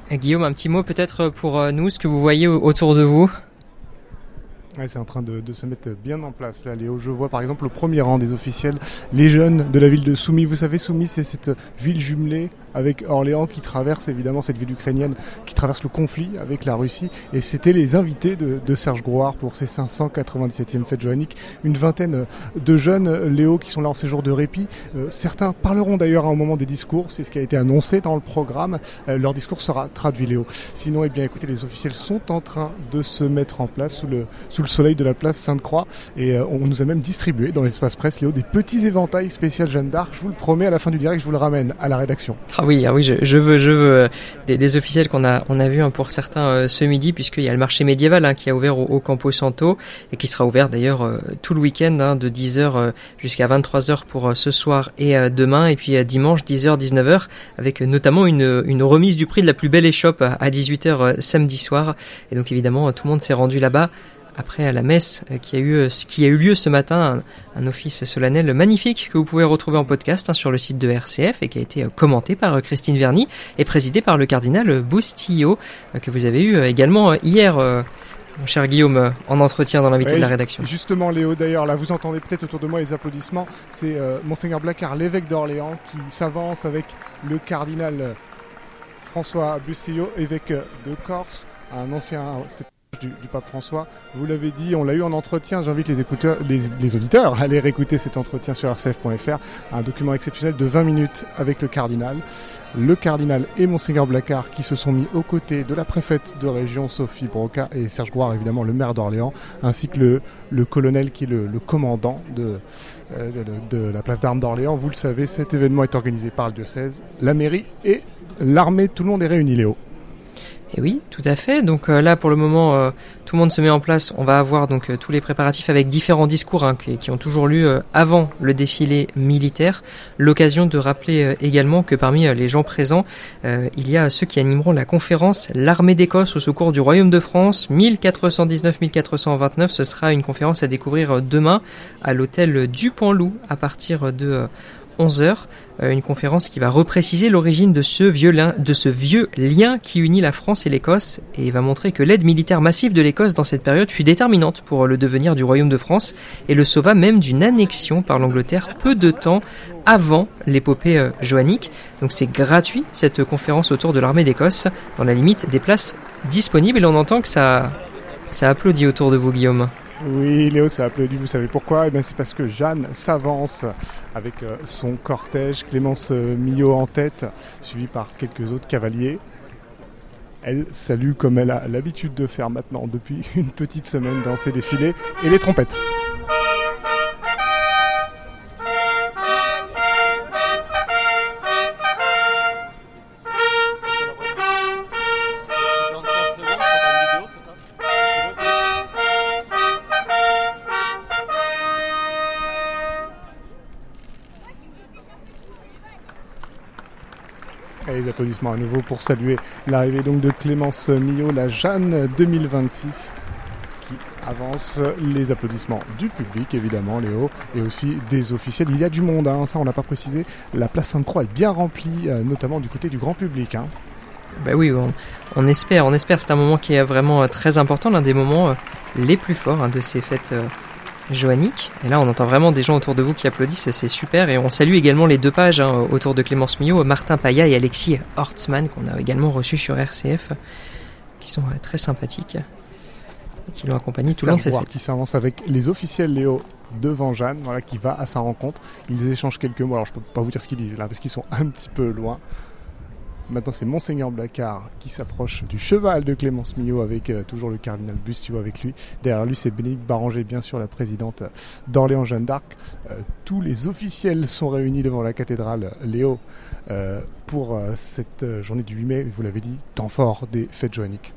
Guillaume, un petit mot peut-être pour nous, ce que vous voyez autour de vous. Ouais, c'est en train de se mettre bien en place là, Léo. Je vois par exemple au premier rang des officiels les jeunes de la ville de Soumy. Vous savez, Soumy, c'est cette ville jumelée avec Orléans qui traverse évidemment cette ville ukrainienne qui traverse le conflit avec la Russie. Et c'était les invités de Serge Grouard pour ces 597e fêtes joanniques. Une vingtaine de jeunes, Léo, qui sont là en séjour de répit. Certains parleront d'ailleurs au moment des discours. C'est ce qui a été annoncé dans le programme. Leur discours sera traduit, Léo. Sinon, eh bien, écoutez, les officiels sont en train de se mettre en place sous le soleil de la place Sainte-Croix et on nous a même distribué dans l'espace presse, Léo, des petits éventails spécial Jeanne d'Arc. Je vous le promets, à la fin du direct, je vous le ramène à la rédaction. Ah oui, je veux des officiels qu'on a vu pour certains ce midi, puisqu'il y a le marché médiéval qui a ouvert au Campo Santo et qui sera ouvert d'ailleurs tout le week-end de 10h jusqu'à 23h pour ce soir et demain, et puis dimanche 10h 19h avec notamment une remise du prix de la plus belle échoppe à 18h samedi soir. Et donc évidemment tout le monde s'est rendu là-bas après la messe qui a eu lieu ce matin, un office solennel magnifique que vous pouvez retrouver en podcast sur le site de RCF et qui a été commenté par Christine Verny et présidé par le cardinal Bustillo que vous avez eu également hier, mon cher Guillaume, en entretien dans l'invité de la rédaction. Justement, Léo, d'ailleurs, là vous entendez peut-être autour de moi les applaudissements, c'est Monseigneur Blacard, l'évêque d'Orléans, qui s'avance avec le cardinal François Bustillo, évêque de Corse, un ancien... Du pape François. Vous l'avez dit, on l'a eu en entretien. J'invite les auditeurs à aller réécouter cet entretien sur rcf.fr. Un document exceptionnel de 20 minutes avec le cardinal et Monseigneur Blacard qui se sont mis aux côtés de la préfète de région Sophie Broca et Serge Grouard, évidemment le maire d'Orléans, ainsi que le colonel qui est le commandant de la place d'armes d'Orléans. Vous le savez, cet événement est organisé par le diocèse, la mairie et l'armée. Tout le monde est réuni, Léo. Et oui, tout à fait. Donc là, pour le moment, tout le monde se met en place. On va avoir donc tous les préparatifs avec différents discours qui ont toujours lieu avant le défilé militaire. L'occasion de rappeler également que parmi les gens présents, il y a ceux qui animeront la conférence L'Armée d'Écosse au secours du Royaume de France 1419-1429. Ce sera une conférence à découvrir demain à l'hôtel du Panloup à partir de 11h, une conférence qui va repréciser l'origine de ce vieux lien qui unit la France et l'Écosse et va montrer que l'aide militaire massive de l'Écosse dans cette période fut déterminante pour le devenir du Royaume de France et le sauva même d'une annexion par l'Angleterre peu de temps avant l'épopée joannique. Donc c'est gratuit cette conférence autour de l'armée d'Écosse dans la limite des places disponibles et on entend que ça applaudit autour de vous, Guillaume. Oui, Léo, ça applaudit. Vous savez pourquoi ? Eh bien, c'est parce que Jeanne s'avance avec son cortège, Clémence Millot en tête, suivie par quelques autres cavaliers. Elle salue comme elle a l'habitude de faire maintenant depuis une petite semaine dans ses défilés et les trompettes. Et les applaudissements à nouveau pour saluer l'arrivée donc de Clémence Millot, la Jeanne 2026 qui avance. Les applaudissements du public évidemment, Léo, et aussi des officiels. Il y a du monde, ça on n'a pas précisé. La place Sainte-Croix est bien remplie, notamment du côté du grand public. Ben oui, on espère. C'est un moment qui est vraiment très important, l'un des moments les plus forts de ces fêtes joannique. Et là, on entend vraiment des gens autour de vous qui applaudissent, c'est super. Et on salue également les deux pages autour de Clémence Millot, Martin Paya et Alexis Hortzmann, qu'on a également reçus sur RCF, qui sont très sympathiques et qui l'ont accompagné tout le long de cette fête. Qui s'avance avec les officiels, Léo, devant Jeanne, qui va à sa rencontre. Ils échangent quelques mots. Alors, je peux pas vous dire ce qu'ils disent là, parce qu'ils sont un petit peu loin. Maintenant, c'est Monseigneur Blacard qui s'approche du cheval de Clémence Millot avec toujours le cardinal Bustillo avec lui. Derrière lui, c'est Bénédicte Baranger, bien sûr, la présidente d'Orléans Jeanne d'Arc. Tous les officiels sont réunis devant la cathédrale, Léo, pour cette journée du 8 mai, vous l'avez dit, temps fort des fêtes joanniques.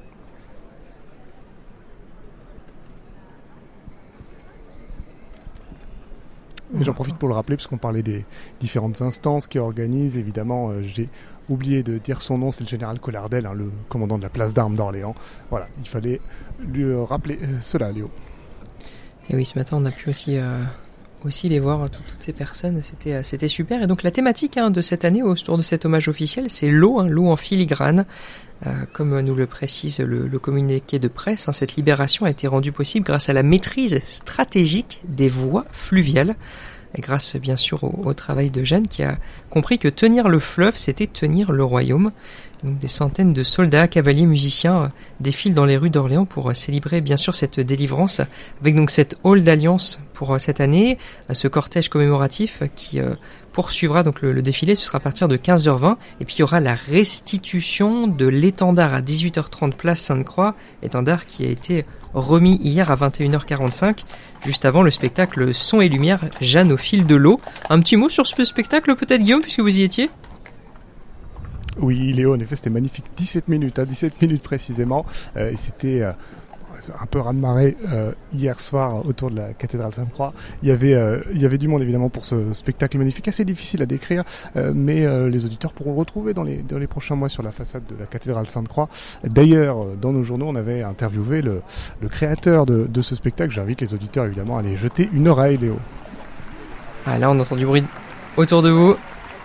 Et j'en profite pour le rappeler, puisqu'on parlait des différentes instances qui organisent. Évidemment, j'ai oublié de dire son nom, c'est le général Collardel, le commandant de la place d'armes d'Orléans. Voilà, il fallait lui rappeler cela, Léo. Et oui, ce matin, on a pu aussi aussi les voir, toutes ces personnes, c'était super. Et donc la thématique de cette année autour de cet hommage officiel, c'est l'eau, l'eau en filigrane. Comme nous le précise le communiqué de presse, cette libération a été rendue possible grâce à la maîtrise stratégique des voies fluviales. Et grâce bien sûr au travail de Jeanne qui a compris que tenir le fleuve, c'était tenir le royaume. Donc des centaines de soldats, cavaliers, musiciens défilent dans les rues d'Orléans pour célébrer bien sûr cette délivrance, avec donc cette hall d'alliance pour cette année, ce cortège commémoratif qui poursuivra donc le défilé. Ce sera à partir de 15h20, et puis il y aura la restitution de l'étendard à 18h30 place Sainte-Croix, étendard qui a été remis hier à 21h45, juste avant le spectacle Son et Lumière, Jeanne au fil de l'eau. Un petit mot sur ce spectacle peut-être, Guillaume, puisque vous y étiez? Oui, Léo, en effet, c'était magnifique. 17 minutes précisément. Et c'était un peu raz-de-marée hier soir autour de la cathédrale Sainte-Croix. Il y avait du monde évidemment pour ce spectacle magnifique, assez difficile à décrire, mais les auditeurs pourront le retrouver dans les prochains mois sur la façade de la cathédrale Sainte-Croix. D'ailleurs, dans nos journaux, on avait interviewé le créateur de ce spectacle. J'invite les auditeurs évidemment à aller jeter une oreille, Léo. Ah, là, on entend du bruit autour de vous.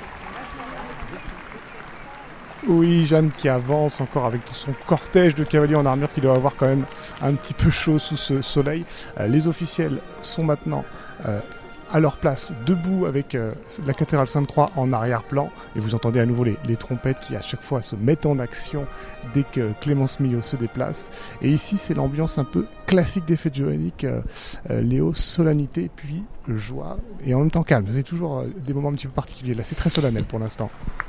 Oui, Jeanne qui avance encore avec tout son cortège de cavaliers en armure qui doit avoir quand même un petit peu chaud sous ce soleil. Les officiels sont maintenant à leur place, debout avec la cathédrale Sainte-Croix en arrière-plan. Et vous entendez à nouveau les trompettes qui à chaque fois se mettent en action dès que Clémence Millot se déplace. Et ici, c'est l'ambiance un peu classique des fêtes joanniques. Léo, solennité, puis joie et en même temps calme. C'est toujours des moments un petit peu particuliers. Là, c'est très solennel pour l'instant.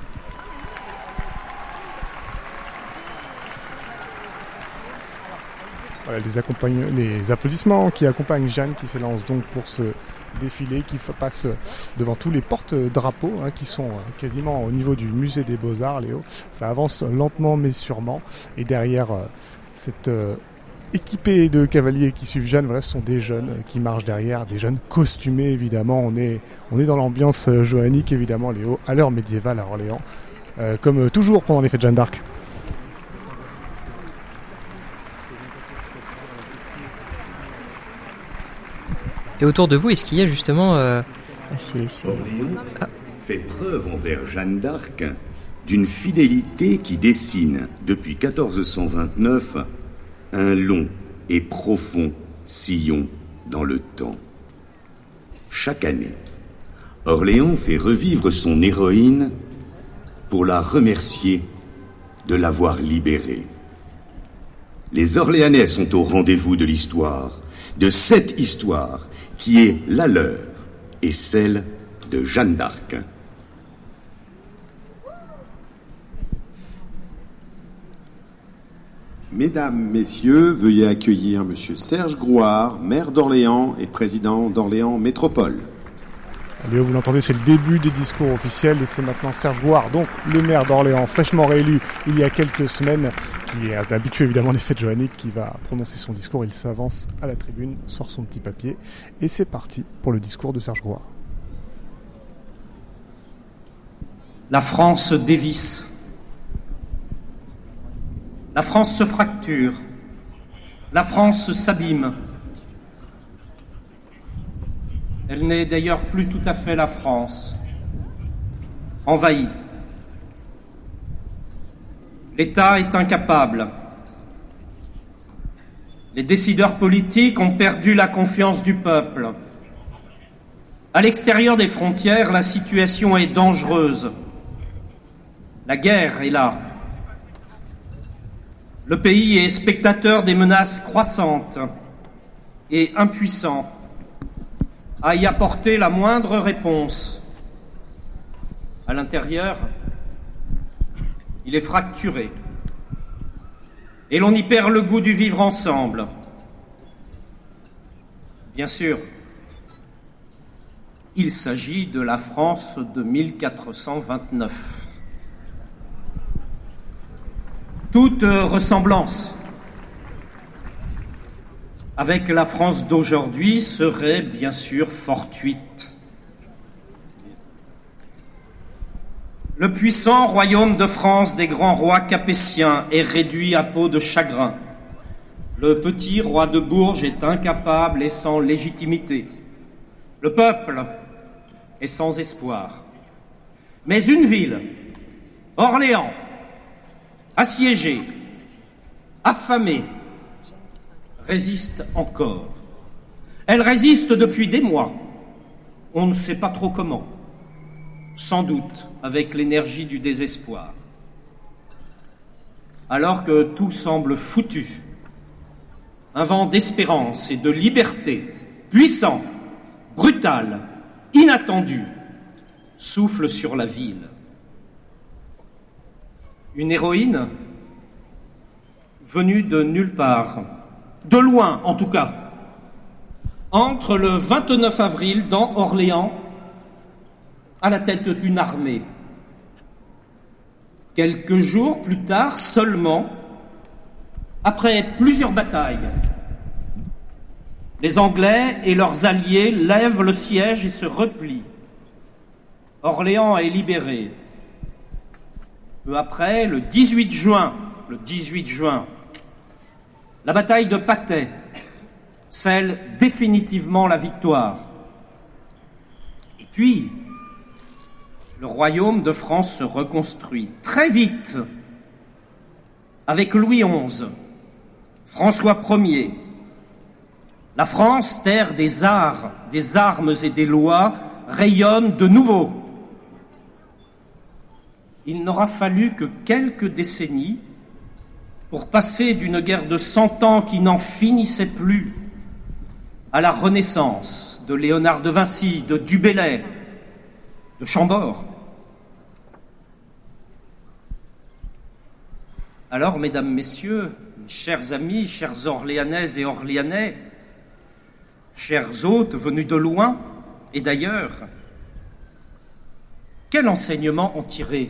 Voilà, les applaudissements qui accompagnent Jeanne qui s'élance donc pour ce défilé qui passe devant tous les porte-drapeaux qui sont quasiment au niveau du musée des Beaux-Arts, Léo. Ça avance lentement mais sûrement. Et derrière cette équipée de cavaliers qui suivent Jeanne, voilà, ce sont des jeunes qui marchent derrière, des jeunes costumés évidemment. On est dans l'ambiance joannique évidemment, Léo, à l'heure médiévale à Orléans, comme toujours pendant les fêtes Jeanne d'Arc. Et autour de vous, est-ce qu'il y a justement Orléans fait preuve envers Jeanne d'Arc d'une fidélité qui dessine, depuis 1429, un long et profond sillon dans le temps. Chaque année, Orléans fait revivre son héroïne pour la remercier de l'avoir libérée. Les Orléanais sont au rendez-vous de l'histoire, de cette histoire qui est la leur et celle de Jeanne d'Arc. Mesdames, Messieurs, veuillez accueillir Monsieur Serge Grouard, maire d'Orléans et président d'Orléans Métropole. Léo, vous l'entendez, c'est le début des discours officiels et c'est maintenant Serge Grouard, donc le maire d'Orléans, fraîchement réélu il y a quelques semaines, qui est habitué évidemment des fêtes joanniques, qui va prononcer son discours. Il s'avance à la tribune, sort son petit papier et c'est parti pour le discours de Serge Grouard. La France dévisse. La France se fracture. La France s'abîme. Elle n'est d'ailleurs plus tout à fait la France. Envahie. L'État est incapable. Les décideurs politiques ont perdu la confiance du peuple. À l'extérieur des frontières, la situation est dangereuse. La guerre est là. Le pays est spectateur des menaces croissantes et impuissant à y apporter la moindre réponse. À l'intérieur, il est fracturé et l'on y perd le goût du vivre ensemble. Bien sûr, il s'agit de la France de 1429. Toute ressemblance avec la France d'aujourd'hui serait bien sûr fortuite. Le puissant royaume de France des grands rois capétiens est réduit à peau de chagrin. Le petit roi de Bourges est incapable et sans légitimité. Le peuple est sans espoir. Mais une ville, Orléans, assiégée, affamée, résiste encore. Elle résiste depuis des mois. On ne sait pas trop comment. Sans doute avec l'énergie du désespoir. Alors que tout semble foutu, un vent d'espérance et de liberté, puissant, brutal, inattendu, souffle sur la ville. Une héroïne venue de nulle part, de loin en tout cas, entre le 29 avril dans Orléans à la tête d'une armée. Quelques jours plus tard seulement, après plusieurs batailles, les Anglais et leurs alliés lèvent le siège et se replient. Orléans est libéré. Peu après, le 18 juin, la bataille de Patay scelle définitivement la victoire. Et puis, le royaume de France se reconstruit très vite avec Louis XI, François Ier. La France, terre des arts, des armes et des lois, rayonne de nouveau. Il n'aura fallu que quelques décennies pour passer d'une guerre de 100 ans qui n'en finissait plus à la Renaissance de Léonard de Vinci, de Du Bellay, de Chambord. Alors, mesdames, messieurs, chers amis, chers Orléanaises et Orléanais, chers hôtes venus de loin et d'ailleurs, quel enseignement en tirer?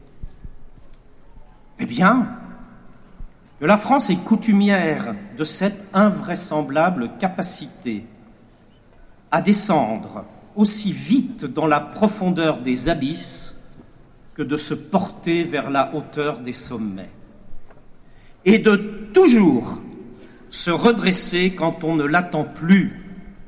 Eh bien, que la France est coutumière de cette invraisemblable capacité à descendre aussi vite dans la profondeur des abysses que de se porter vers la hauteur des sommets, et de toujours se redresser quand on ne l'attend plus.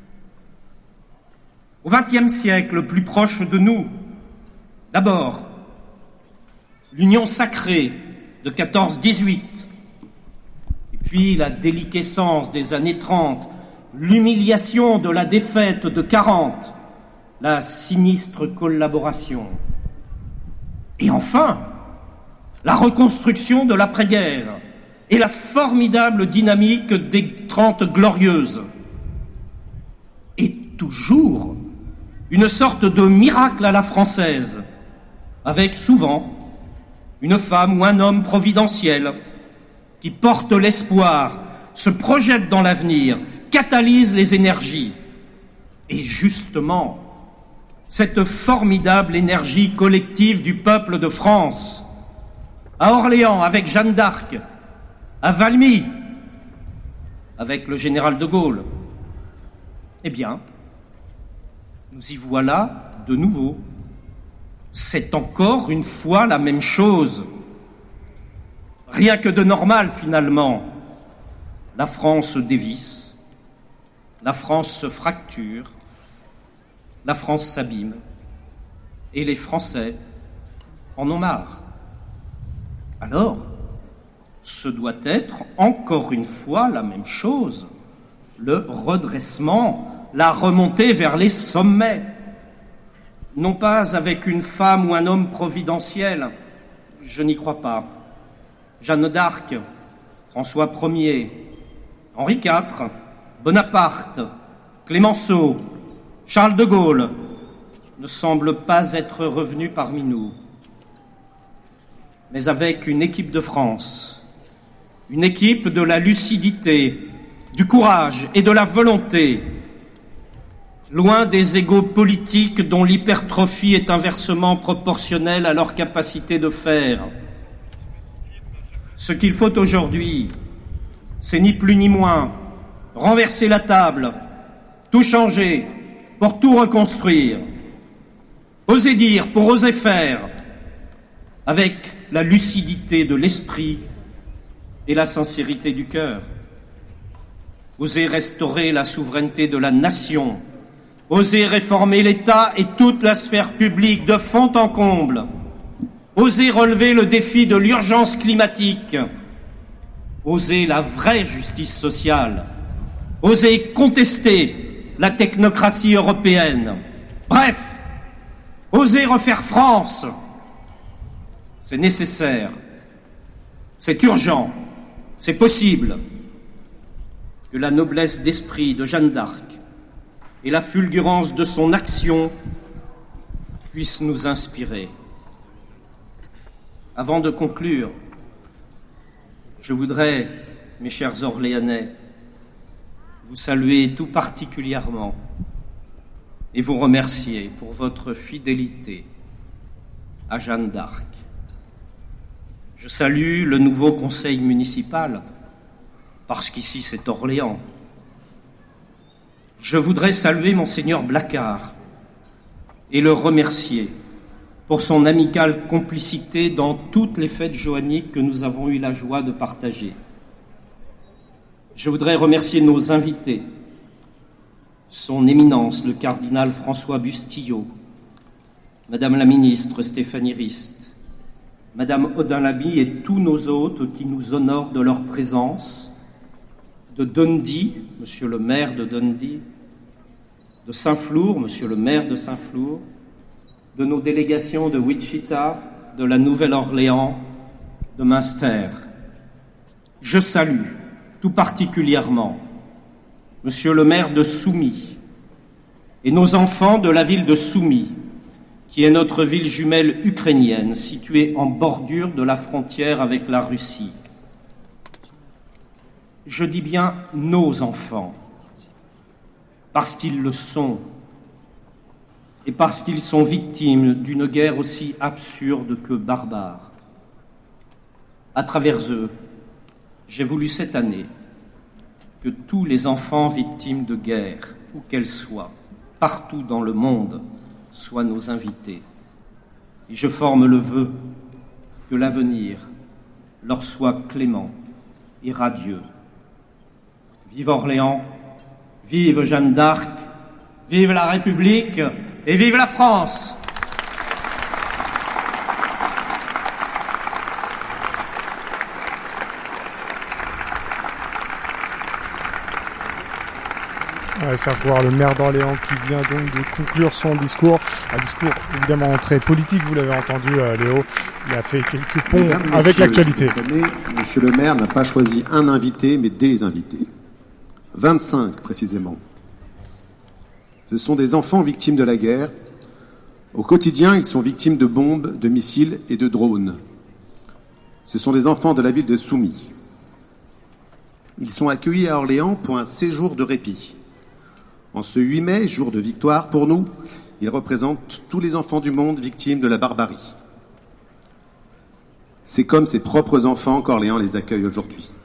Au XXe siècle, plus proche de nous, d'abord, l'union sacrée de 14-18, et puis la déliquescence des années 30, l'humiliation de la défaite de 40, la sinistre collaboration, et enfin, la reconstruction de l'après-guerre et la formidable dynamique des 30 glorieuses. Et toujours une sorte de miracle à la française, avec souvent une femme ou un homme providentiel qui porte l'espoir, se projette dans l'avenir, catalyse les énergies. Et justement, cette formidable énergie collective du peuple de France, à Orléans avec Jeanne d'Arc, à Valmy avec le général de Gaulle, eh bien, nous y voilà de nouveau. C'est encore une fois la même chose. Rien que de normal, finalement. La France se dévisse, la France se fracture, la France s'abîme, et les Français en ont marre. Alors, ce doit être encore une fois la même chose, le redressement, la remontée vers les sommets. Non pas avec une femme ou un homme providentiel, je n'y crois pas. Jeanne d'Arc, François Ier, Henri IV, Bonaparte, Clémenceau, Charles de Gaulle ne semblent pas être revenus parmi nous. Mais avec une équipe de France, une équipe de la lucidité, du courage et de la volonté, loin des égos politiques dont l'hypertrophie est inversement proportionnelle à leur capacité de faire. Ce qu'il faut aujourd'hui, c'est ni plus ni moins renverser la table, tout changer pour tout reconstruire, oser dire pour oser faire, avec la lucidité de l'esprit et la sincérité du cœur, oser restaurer la souveraineté de la nation Osez réformer l'État et toute la sphère publique de fond en comble. Osez relever le défi de l'urgence climatique. Osez la vraie justice sociale. Osez contester la technocratie européenne. Bref, osez refaire France. C'est nécessaire. C'est urgent. C'est possible. Que la noblesse d'esprit de Jeanne d'Arc et la fulgurance de son action puissent nous inspirer. Avant de conclure, je voudrais, mes chers Orléanais, vous saluer tout particulièrement et vous remercier pour votre fidélité à Jeanne d'Arc. Je salue le nouveau conseil municipal, parce qu'ici c'est Orléans. Je voudrais saluer Monseigneur Blacquart et le remercier pour son amicale complicité dans toutes les fêtes joanniques que nous avons eu la joie de partager. Je voudrais remercier nos invités, son éminence, le cardinal François Bustillo, Madame la ministre Stéphanie Rist, Madame Odin-Laby et tous nos hôtes qui nous honorent de leur présence, de Dundee, Monsieur le maire de Dundee, de Saint-Flour, Monsieur le maire de Saint-Flour, de nos délégations de Wichita, de la Nouvelle-Orléans, de Münster. Je salue tout particulièrement Monsieur le maire de Soumy et nos enfants de la ville de Soumy, qui est notre ville jumelle ukrainienne, située en bordure de la frontière avec la Russie. Je dis bien nos enfants, parce qu'ils le sont, et parce qu'ils sont victimes d'une guerre aussi absurde que barbare. À travers eux, j'ai voulu cette année que tous les enfants victimes de guerre, où qu'elles soient, partout dans le monde, soient nos invités. Et je forme le vœu que l'avenir leur soit clément et radieux. Vive Orléans, vive Jeanne d'Arc, vive la République et vive la France! Serge Grouard, le maire d'Orléans, qui vient donc de conclure son discours. Un discours évidemment très politique, vous l'avez entendu Léo. Il a fait quelques ponts avec l'actualité. Cette année, monsieur le maire n'a pas choisi un invité, mais des invités. 25 précisément. Ce sont des enfants victimes de la guerre. Au quotidien, ils sont victimes de bombes, de missiles et de drones. Ce sont des enfants de la ville de Soumy. Ils sont accueillis à Orléans pour un séjour de répit. En ce 8 mai, jour de victoire pour nous, ils représentent tous les enfants du monde victimes de la barbarie. C'est comme ses propres enfants qu'Orléans les accueille aujourd'hui.